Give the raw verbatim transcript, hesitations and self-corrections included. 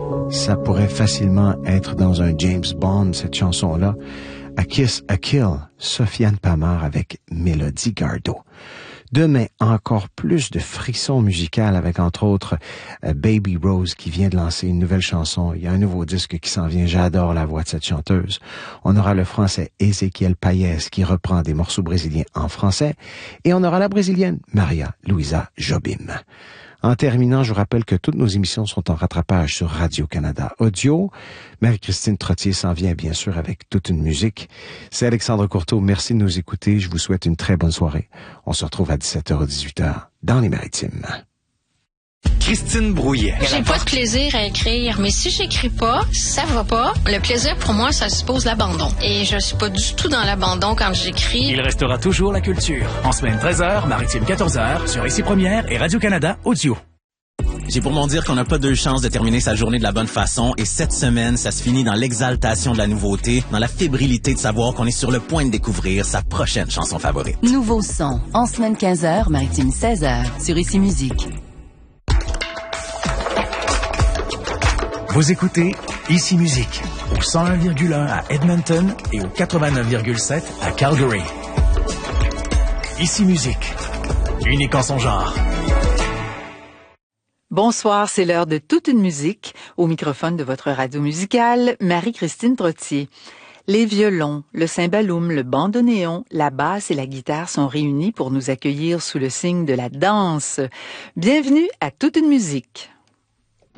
Ça pourrait facilement être dans un James Bond, cette chanson-là. A Kiss, A Kill, Sofiane Pamart avec Mélodie Gardot. Demain, encore plus de frissons musicaux avec, entre autres, euh, Baby Rose qui vient de lancer une nouvelle chanson. Il y a un nouveau disque qui s'en vient. J'adore la voix de cette chanteuse. On aura le français Ezequiel Payez qui reprend des morceaux brésiliens en français. Et on aura la brésilienne Maria Luisa Jobim. En terminant, je vous rappelle que toutes nos émissions sont en rattrapage sur Radio-Canada Audio. Marie-Christine Trottier s'en vient bien sûr avec toute une musique. C'est Alexandre Courteau. Merci de nous écouter. Je vous souhaite une très bonne soirée. On se retrouve à dix-sept heures à dix-huit heures dans les Maritimes. Christine Brouillet. J'ai pas de plaisir à écrire, mais si j'écris pas, ça va pas. Le plaisir, pour moi, ça suppose l'abandon. Et je suis pas du tout dans l'abandon quand j'écris. Il restera toujours la culture. En semaine treize heures, Maritime quatorze heures, sur Ici Première et Radio-Canada Audio. J'ai pour mon dire qu'on n'a pas deux chances de terminer sa journée de la bonne façon et cette semaine, ça se finit dans l'exaltation de la nouveauté, dans la fébrilité de savoir qu'on est sur le point de découvrir sa prochaine chanson favorite. Nouveau son, en semaine quinze heures, Maritime seize heures, sur Ici Musique. Vous écoutez Ici Musique au cent un virgule un à Edmonton et au quatre-vingt-neuf virgule sept à Calgary. Ici Musique, unique en son genre. Bonsoir, c'est l'heure de toute une musique. Au microphone de votre radio musicale, Marie-Christine Trottier. Les violons, le cymbalum, le bandoneon, la basse et la guitare sont réunis pour nous accueillir sous le signe de la danse. Bienvenue à toute une musique.